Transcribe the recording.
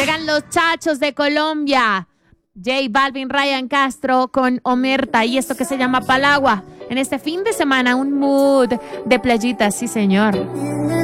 Llegan los chachos de Colombia. J Balvin, Ryan Castro con Omerta y esto que se llama Palagua. En este fin de semana, un mood de playitas, sí señor.